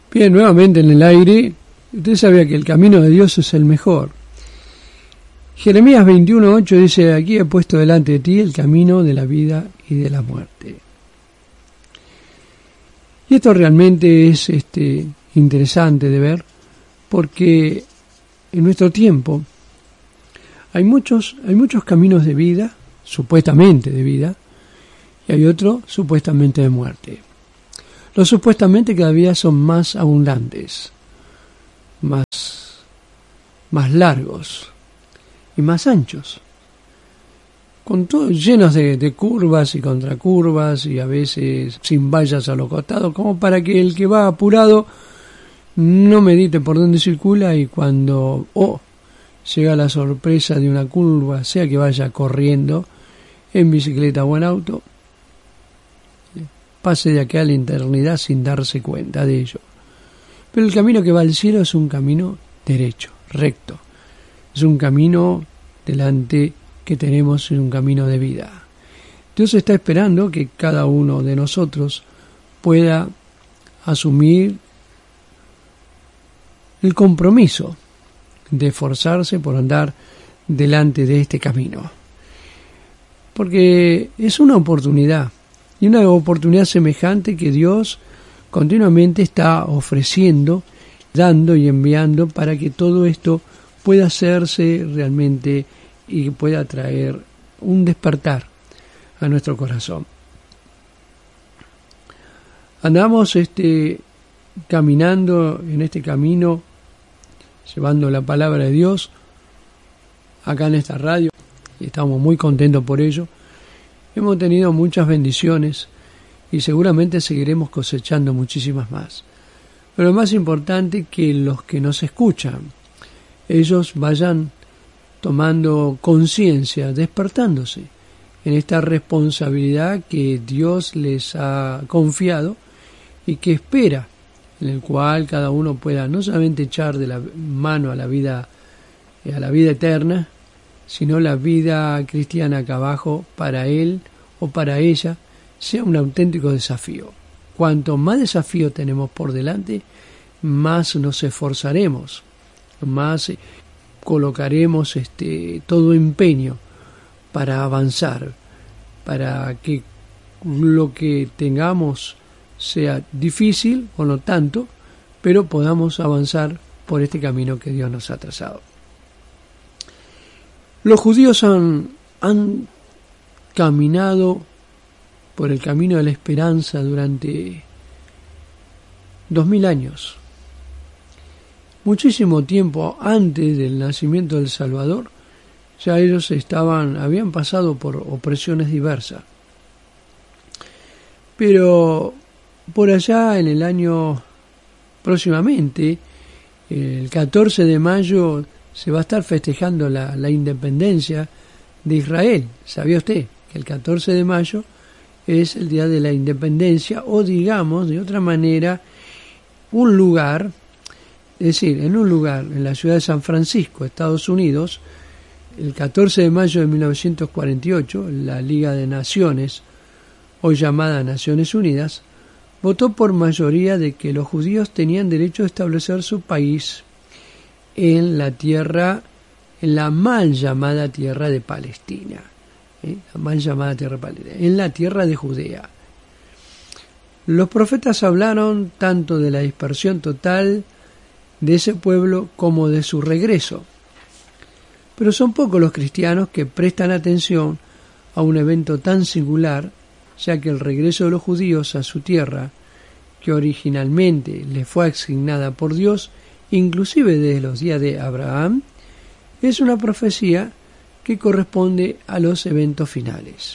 Bien, nuevamente en el aire. Usted sabía que el camino de Dios es el mejor. Jeremías 21:8 dice: aquí he puesto delante de ti el camino de la vida y de la muerte. Y esto realmente es interesante de ver, porque en nuestro tiempo hay muchos caminos de vida, supuestamente de vida, y hay otros supuestamente de muerte. Los supuestamente cada día son más abundantes, más largos y más anchos, con todo llenos de curvas y contracurvas, y a veces sin vallas a los costados, como para que el que va apurado no medite por dónde circula, y cuando llega la sorpresa de una curva, sea que vaya corriendo en bicicleta o en auto, pase de aquí a la eternidad sin darse cuenta de ello. Pero el camino que va al cielo es un camino derecho, recto. Es un camino delante que tenemos, un camino de vida. Dios está esperando que cada uno de nosotros pueda asumir el compromiso de esforzarse por andar delante de este camino. Porque es una oportunidad, y una oportunidad semejante que Dios continuamente está ofreciendo, dando y enviando para que todo esto pueda hacerse realmente y pueda traer un despertar a nuestro corazón. Andamos caminando en este camino, llevando la palabra de Dios acá en esta radio, y estamos muy contentos por ello. Hemos tenido muchas bendiciones y seguramente seguiremos cosechando muchísimas más. Pero lo más importante, que los que nos escuchan, ellos vayan tomando conciencia, despertándose en esta responsabilidad que Dios les ha confiado y que espera, en el cual cada uno pueda no solamente echar de la mano a la vida eterna, sino la vida cristiana acá abajo, para él o para ella, sea un auténtico desafío. Cuanto más desafío tenemos por delante, más nos esforzaremos, más colocaremos todo empeño para avanzar, para que lo que tengamos sea difícil o no tanto, pero podamos avanzar por este camino que Dios nos ha trazado. Los judíos han caminado por el camino de la esperanza durante 2000 años. Muchísimo tiempo antes del nacimiento del Salvador, ya ellos habían pasado por opresiones diversas. Pero por allá en el año próximamente, el 14 de mayo, se va a estar festejando la independencia de Israel. ¿Sabía usted que el 14 de mayo es el día de la independencia? O digamos, de otra manera, un lugar, es decir, en la ciudad de San Francisco, Estados Unidos, el 14 de mayo de 1948, la Liga de Naciones, hoy llamada Naciones Unidas, votó por mayoría de que los judíos tenían derecho a establecer su país en la mal llamada tierra de Palestina, en la tierra de Judea. Los profetas hablaron tanto de la dispersión total de ese pueblo como de su regreso. Pero son pocos los cristianos que prestan atención a un evento tan singular, ya que el regreso de los judíos a su tierra, que originalmente les fue asignada por Dios, inclusive desde los días de Abraham, es una profecía que corresponde a los eventos finales.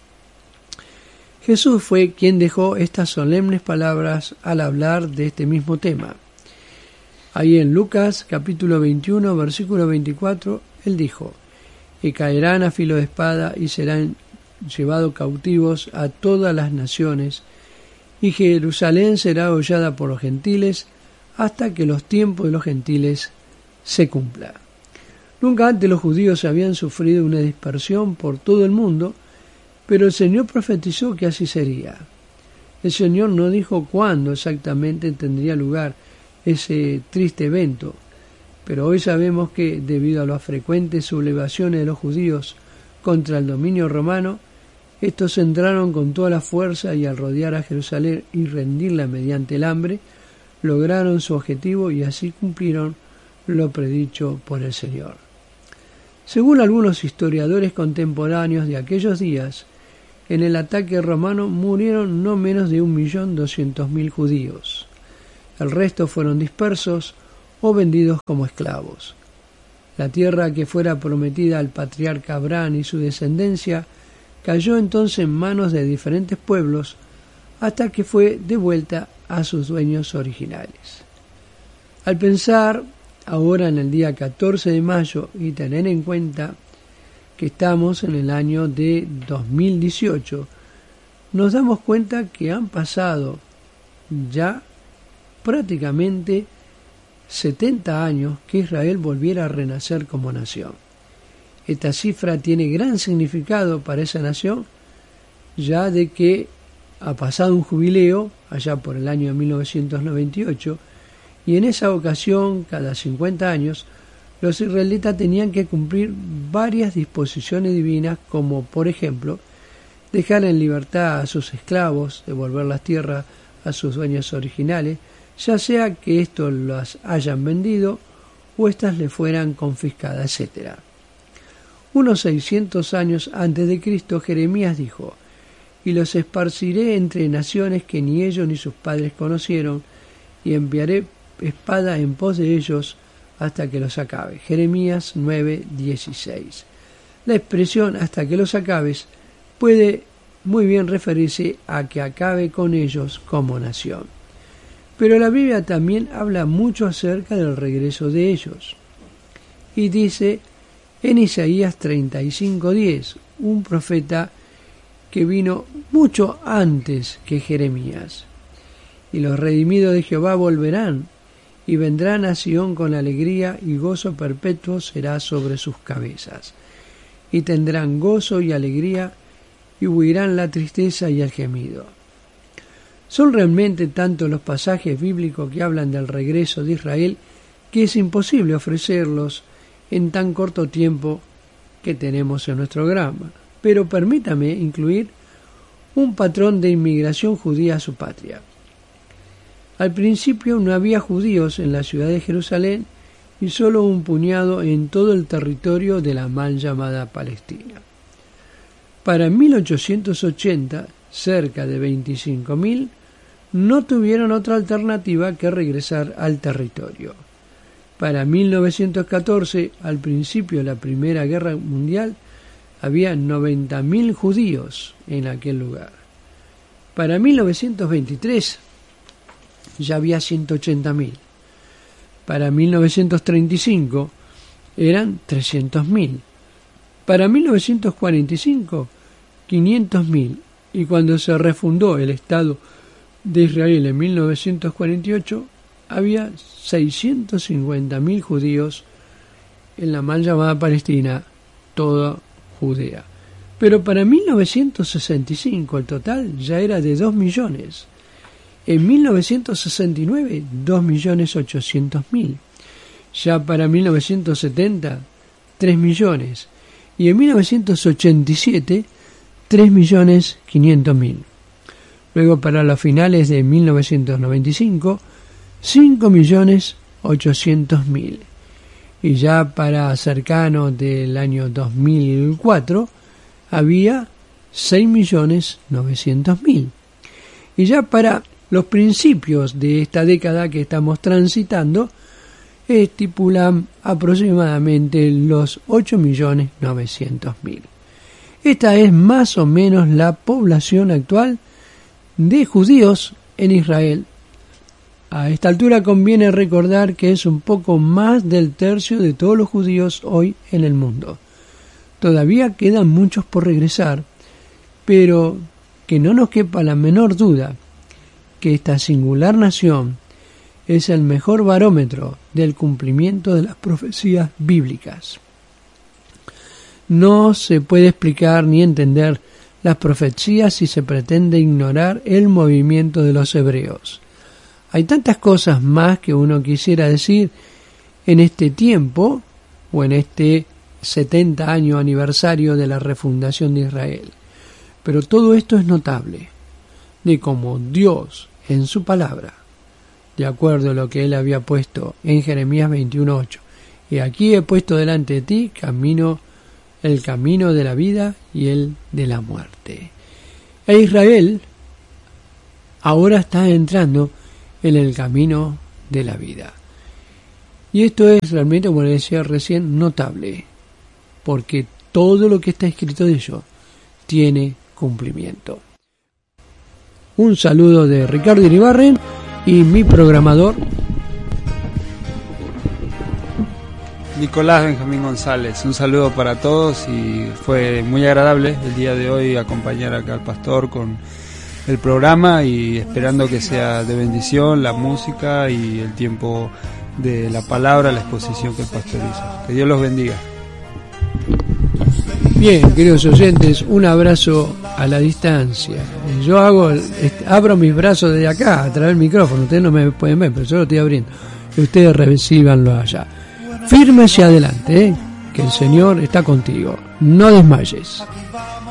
Jesús fue quien dejó estas solemnes palabras al hablar de este mismo tema. Ahí en Lucas capítulo 21, versículo 24, él dijo: y caerán a filo de espada y serán llevados cautivos a todas las naciones, y Jerusalén será hollada por los gentiles hasta que los tiempos de los gentiles se cumplan. Nunca antes los judíos habían sufrido una dispersión por todo el mundo, pero el Señor profetizó que así sería. Es El Señor no dijo cuándo exactamente tendría lugar ese triste evento, pero hoy sabemos que, debido a las frecuentes sublevaciones de los judíos contra el dominio romano, estos entraron con toda la fuerza y al rodear a Jerusalén y rendirla mediante el hambre, lograron su objetivo y así cumplieron lo predicho por el Señor. Según algunos historiadores contemporáneos de aquellos días, en el ataque romano murieron no menos de 1.200.000 judíos. El resto fueron dispersos o vendidos como esclavos. La tierra que fuera prometida al patriarca Abraham y su descendencia cayó entonces en manos de diferentes pueblos hasta que fue devuelta a sus dueños originales. Al pensar ahora en el día 14 de mayo y tener en cuenta que estamos en el año de 2018, nos damos cuenta que han pasado ya prácticamente 70 años que Israel volviera a renacer como nación. Esta cifra tiene gran significado para esa nación, ya de que ha pasado un jubileo allá por el año 1998, y en esa ocasión, cada 50 años, los israelitas tenían que cumplir varias disposiciones divinas, como por ejemplo, dejar en libertad a sus esclavos, devolver las tierras a sus dueños originales, ya sea que estos las hayan vendido o éstas le fueran confiscadas, etc. Unos 600 años antes de Cristo, Jeremías dijo: «Y los esparciré entre naciones que ni ellos ni sus padres conocieron, y enviaré espada en pos de ellos hasta que los acabe». Jeremías 9:16. La expresión «hasta que los acabes» puede muy bien referirse a que acabe con ellos como nación. Pero la Biblia también habla mucho acerca del regreso de ellos. Y dice en Isaías 35:10, un profeta que vino mucho antes que Jeremías: «Y los redimidos de Jehová volverán, y vendrán a Sión con alegría, y gozo perpetuo será sobre sus cabezas. Y tendrán gozo y alegría, y huirán la tristeza y el gemido». Son realmente tantos los pasajes bíblicos que hablan del regreso de Israel que es imposible ofrecerlos en tan corto tiempo que tenemos en nuestro programa. Pero permítame incluir un patrón de inmigración judía a su patria. Al principio no había judíos en la ciudad de Jerusalén y solo un puñado en todo el territorio de la mal llamada Palestina. Para 1880, cerca de 25.000 no tuvieron otra alternativa que regresar al territorio. Para 1914, al principio de la Primera Guerra Mundial, había 90.000 judíos en aquel lugar. Para 1923 ya había 180.000. Para 1935 eran 300.000. Para 1945, 500.000. Y cuando se refundó el Estado de Israel en 1948, había 650.000 judíos en la mal llamada Palestina, toda Judea. Pero para 1965 el total ya era de 2 millones. En 1969, 2.800.000. Ya para 1970, 3 millones. Y en 1987, 3.500.000. Luego, para los finales de 1995, 5.800.000. Y ya para cercano del año 2004, había 6.900.000. Y ya para los principios de esta década que estamos transitando, estipulan aproximadamente los 8.900.000. Esta es más o menos la población actual de judíos en Israel. A esta altura conviene recordar que es un poco más del tercio de todos los judíos hoy en el mundo. Todavía quedan muchos por regresar, pero que no nos quepa la menor duda que esta singular nación es el mejor barómetro del cumplimiento de las profecías bíblicas. No se puede explicar ni entender las profecías si se pretende ignorar el movimiento de los hebreos. Hay tantas cosas más que uno quisiera decir en este tiempo o en este 70 año aniversario de la refundación de Israel. Pero todo esto es notable, de cómo Dios en su palabra, de acuerdo a lo que él había puesto en Jeremías 21:8, y aquí he puesto delante de ti el camino de la vida y el de la muerte. E Israel ahora está entrando en el camino de la vida. Y esto es realmente, como le decía recién, notable, porque todo lo que está escrito de ello tiene cumplimiento. Un saludo de Ricardo Iribarren y mi programador Nicolás Benjamín González. Un saludo para todos y fue muy agradable el día de hoy acompañar acá al pastor con el programa y esperando que sea de bendición la música y el tiempo de la palabra, la exposición que el pastor hizo. Que Dios los bendiga. Bien, queridos oyentes, un abrazo a la distancia. Yo abro mis brazos desde acá a través del micrófono. Ustedes no me pueden ver, pero yo lo estoy abriendo. Y ustedes recíbanlo allá. Firme hacia adelante, que el Señor está contigo. No desmayes.